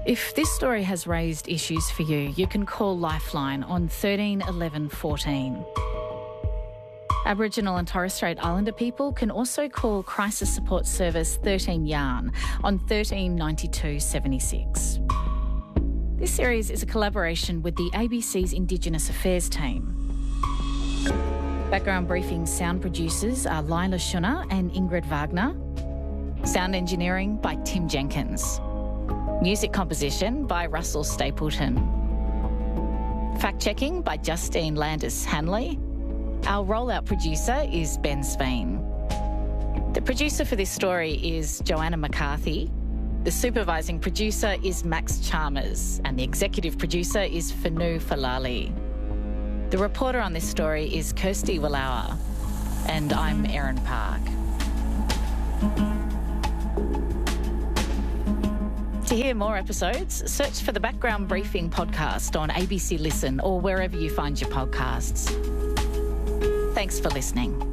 If this story has raised issues for you, you can call Lifeline on 13 11 14. Aboriginal and Torres Strait Islander people can also call Crisis Support Service 13 Yarn on 13 92 76. This series is a collaboration with the ABC's Indigenous Affairs team. Background Briefing sound producers are Lila Shunner and Ingrid Wagner. Sound engineering by Tim Jenkins. Music composition by Russell Stapleton. Fact-checking by Justine Landis-Hanley. Our rollout producer is Ben Sveen. The producer for this story is Joanna McCarthy. The supervising producer is Max Chalmers and the executive producer is Fanu Falali. The reporter on this story is Kirsty Wallowa and I'm Erin Park. To hear more episodes, search for the Background Briefing podcast on ABC Listen or wherever you find your podcasts. Thanks for listening.